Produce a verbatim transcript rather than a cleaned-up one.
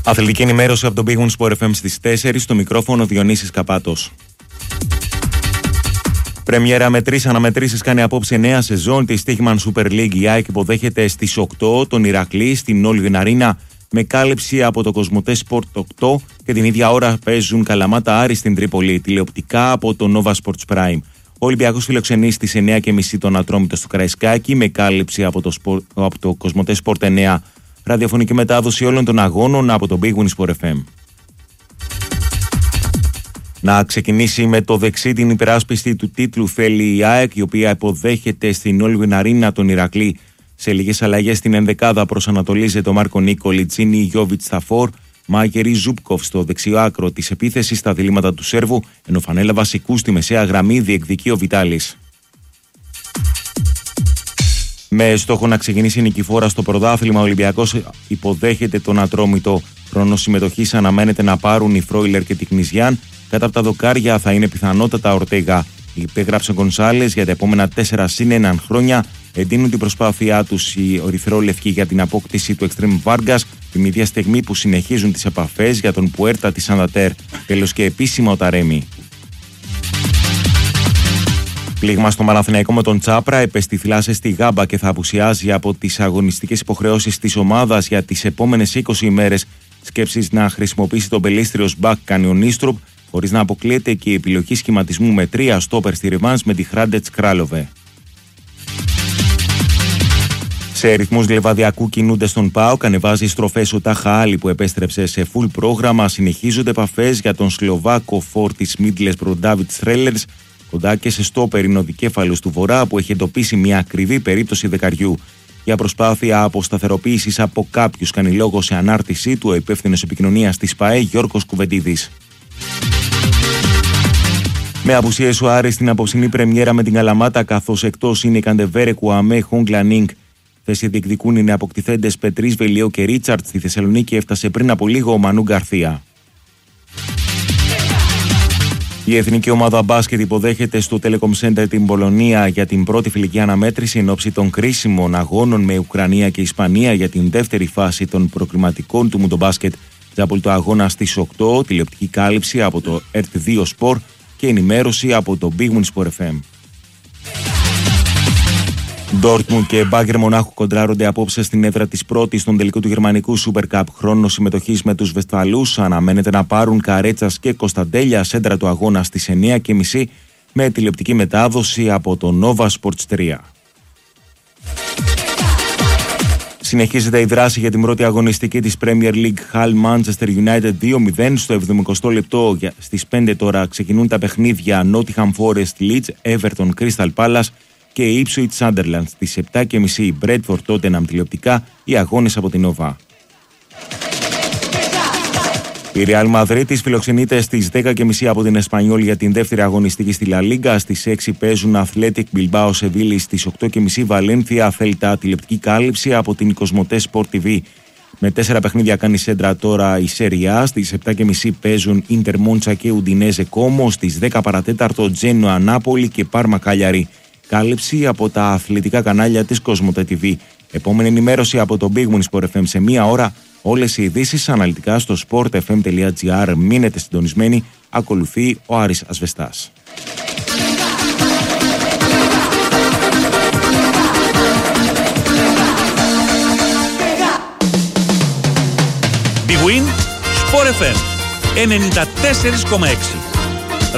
Αθλητική ενημέρωση από τον Big Win Sport εφ εμ στις τέσσερις, στο μικρόφωνο Διονύσης Καπάτος. Πρεμιέρα με τρεις αναμετρήσεις κάνει απόψε νέα σεζόν τη Stichman Super League. Η ΑΕΚ υποδέχεται στις οκτώ τον Ηρακλή στην All Arena με κάλυψη από το Κοσμοτέ Sport οκτώ και την ίδια ώρα παίζουν Καλαμάτα Άρη στην Τρίπολη, τηλεοπτικά από το Nova Sports Prime. Ο Ολυμπιακός φιλοξενεί στις εννιά και μισή τον Ατρόμητο στο Καραϊσκάκι με κάλυψη από το, Sport, από το Κοσμοτέ Sport εννιά. Ραδιοφωνική μετάδοση όλων των αγώνων από το Big Win Sport εφ εμ. Να ξεκινήσει με το δεξί την υπεράσπιση του τίτλου θέλει η ΑΕΚ, η οποία υποδέχεται στην Όλγιν Αρίνα τον Ηρακλή. Σε λίγες αλλαγές στην ενδεκάδα προσανατολίζεται ο Μάρκο Νίκολη, Τζίνι Γιώβιτ Σταφόρ, Μάκερη Ζούπκοφ στο δεξιό άκρο της επίθεσης στα διλήμματα του Σέρβου, ενώ φανέλα βασικού στη μεσαία γραμμή διεκδικεί ο Βιτάλης. Με στόχο να ξεκινήσει νικηφόρα στο πρωτάθλημα, ο Ολυμπιακός υποδέχεται τον Ατρόμητο. Χρόνο συμμετοχής αναμένεται να πάρουν οι Φρόιλερ και τη Κνιζιάν. Κατά από τα δοκάρια θα είναι πιθανότατα Ορτέγα. Υπέγραψε Γκονσάλες για τα επόμενα τέσσερα συν ένα χρόνια. Εντείνουν την προσπάθειά τους οι Ορυθρόλευκοι για την απόκτηση του Εκστρέμ Βάργκας, την ίδια στιγμή που συνεχίζουν τις επαφές για τον Πουέρτα της Σαντατέρ. Τέλος και επίσημα ο Ταρέμι. Πλήγμα στο Παναθηναϊκό με τον Τσάπρα, επεστιθυλάσσε στη Γάμπα και θα απουσιάζει από τις αγωνιστικές υποχρεώσεις της ομάδας για τις επόμενες είκοσι ημέρες. Σκέψεις να χρησιμοποιήσει τον πελίστριος μπακ κάνει ο Νίστροπ, χωρίς να αποκλείεται και η επιλογή σχηματισμού με τρία στόπερ στη Ριβάνς με τη Χράντετς Κράλοβε. Σε ρυθμούς λεβαδιακού κινούνται στον ΠΑΟΚ, ανεβάζει στροφές ο Τάχα Άλλη που επέστρεψε σε full πρόγραμμα. Συνεχίζονται επαφές για τον Σλοβάκο φόρ της Μίτλεσμπρο Ντάβιτ Στρέλερς. Κοντά και σε στόπερ είναι ο δικέφαλος του Βορρά που έχει εντοπίσει μια ακριβή περίπτωση δεκαριού. Για προσπάθεια αποσταθεροποίησης από κάποιους κάνει λόγο σε ανάρτησή του ο υπεύθυνος επικοινωνίας της ΠΑΕ Γιώργος Κουβεντίδης. Με απουσίες ο Άρης στην απόψινή πρεμιέρα με την Καλαμάτα, καθώς εκτός είναι οι Καντεβέρε, Κουαμέ, Χόγκλα Νίνγκ. Θέση διεκδικούν οι νεαποκτηθέντες Πετρίς, Βελιό και Ρίτσαρτ. Στη Θεσσαλονίκη έφτασε πριν από λίγο ο Μανού Γκαρθία. Η εθνική ομάδα μπάσκετ υποδέχεται στο Telecom Center την Πολωνία για την πρώτη φιλική αναμέτρηση εν ώψη των κρίσιμων αγώνων με Ουκρανία και Ισπανία για την δεύτερη φάση των προκριματικών του Μουντομπάσκετ. Τζάπολτο αγώνα στις οκτώ, τηλεοπτική κάλυψη από το ερτ δύο Sport και ενημέρωση από το Big Win Sport εφ εμ. Ντόρτμουντ και Μπάγκερ Μονάχου κοντράρονται απόψε στην έδρα της πρώτης στον τελικό του γερμανικού Super Cup. Χρόνο συμμετοχής με τους Βεσφαλούς αναμένεται να πάρουν Καρέτσας και Κωνσταντέλια, σέντρα του αγώνα στις εννιά και μισή με τηλεοπτική μετάδοση από το Nova Sports τρία. Συνεχίζεται η δράση για την πρώτη αγωνιστική της Premier League. Hull Manchester United δύο μηδέν στο εβδομηκοστό λεπτό. Στις πέντε τώρα ξεκινούν τα παιχνίδια Nottingham Forest Leeds, Everton Crystal Palace και η Ipswich Sunderland. Στις επτά και μισή Bradford Tottenham τηλεοπτικά, οι αγώνες από την Nova. Η Real Madrid φιλοξενείται στις δέκα και μισή από την Εσπανιόλ για την δεύτερη αγωνιστική στη La Liga. Στις έξι παίζουν Athletic Bilbao Sevilla, στις οκτώ και μισή Valencia Celta, τηλεοπτική κάλυψη από την Κοσμοτέ Sport τι βι. Με τέσσερα παιχνίδια κάνει σέντρα τώρα η Serie A. Στις επτά και μισή παίζουν Inter Monza και Udinese Como. Στις δέκα παρατέταρτο Genoa Napoli και Parma Cagliari. Κάλυψη από τα αθλητικά κανάλια της Κοσμοτέ τι βι. Επόμενη ενημέρωση από το Big Win Sport εφ εμ σε μία ώρα. Όλες οι ειδήσεις αναλυτικά στο sportfm τελεία gr. Μείνετε συντονισμένοι. Ακολουθεί ο Άρης Ασβεστάς. Big Win Sport εφ εμ ενενήντα τέσσερα κόμμα έξι.